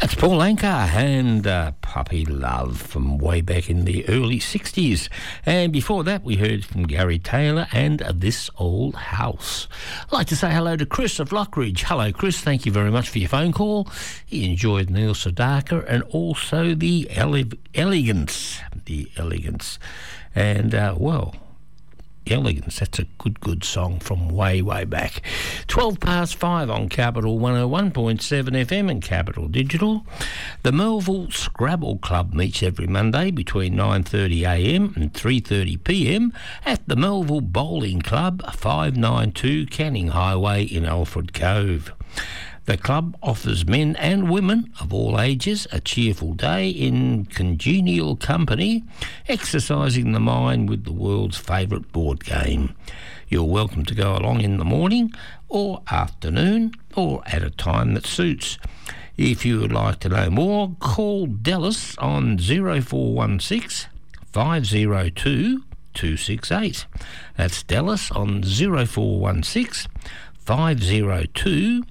That's Paul Anka and Puppy Love from way back in the early 60s. And before that, we heard from Gary Taylor and This Old House. I'd like to say hello to Chris of Lockridge. Hello, Chris. Thank you very much for your phone call. He enjoyed Neil Sedaka and also the Elegance. The Elegance. And, Elegance, that's a good song from way back. 5:12 on Capital 101.7 FM and Capital Digital. The Melville Scrabble Club meets every Monday between 9:30am and 3:30pm at the Melville Bowling Club, 592 Canning Highway in Alfred Cove. The club offers men and women of all ages a cheerful day in congenial company, exercising the mind with the world's favourite board game. You're welcome to go along in the morning or afternoon or at a time that suits. If you would like to know more, call Dallas on 0416 502 268. That's Dallas on 0416 502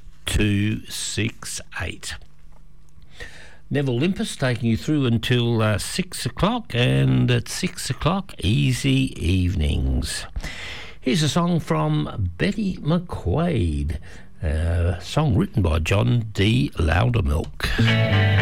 268. Neville Limpus taking you through until 6 o'clock, and at 6 o'clock, Easy Evenings. Here's a song from Betty McQuaid, a song written by John D. Loudermilk.